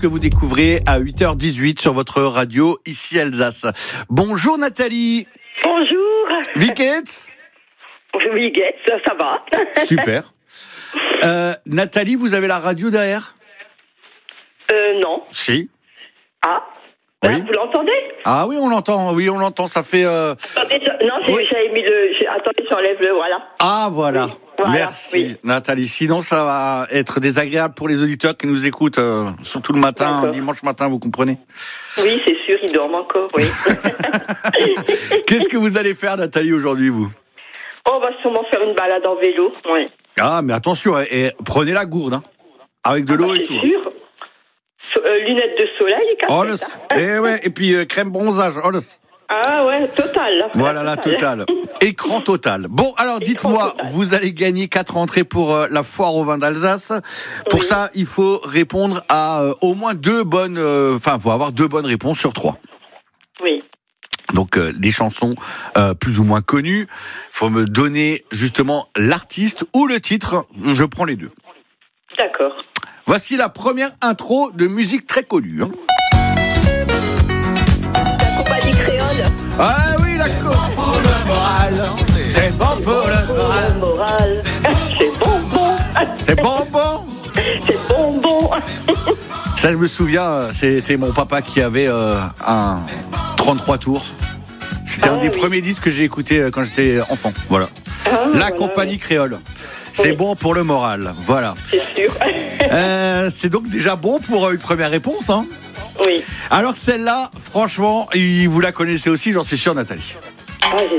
que vous découvrez à 8h18 sur votre radio, ici Alsace. Bonjour Nathalie. Bonjour. Vickets. Vickets, ça va. Super. Nathalie, vous avez la radio derrière ? Non. Si. Ah. Oui. Vous l'entendez ? Ah oui, on l'entend, ça fait... Attendez, non, Oui. j'avais mis attendez, j'enlève le, voilà. Ah voilà. Oui. Voilà, Merci oui. Nathalie. Sinon, ça va être désagréable pour les auditeurs qui nous écoutent, surtout le matin, D'accord. dimanche matin, vous comprenez ? Oui, c'est sûr, ils dorment encore, oui. Qu'est-ce que vous allez faire Nathalie aujourd'hui, vous ? On va sûrement faire une balade en vélo, oui. Ah, mais attention, et prenez la gourde, hein, avec de l'eau et C'est tout. sûr. Lunettes de soleil, Oh, casquette, et puis crème bronzage. Ah ouais, total. Voilà la totale. Écran total. Bon, alors dites-moi, total. vous allez gagner 4 entrées pour la foire au vin d'Alsace. Pour Oui. ça, il faut répondre à au moins 2 bonnes... Enfin, il faut avoir 2 bonnes réponses sur 3. Oui. Donc, des chansons plus ou moins connues. Il faut me donner justement l'artiste ou le titre. Je prends les 2. D'accord. Voici la première intro de musique très connue. Hein. La compagnie créole. Ah oui, la pour le moral. C'est bon pour le moral. Le moral. C'est bonbon. C'est bonbon. C'est bonbon. Ça, je me souviens, c'était mon papa qui avait un 33 tours. C'était un des premiers disques que j'ai écouté quand j'étais enfant. Voilà. La compagnie créole. C'est bon pour le moral. Voilà. C'est sûr. C'est donc déjà bon pour une première réponse. Hein. Oui. Alors celle-là, franchement, vous la connaissez aussi, j'en suis sûr, Nathalie. Ah,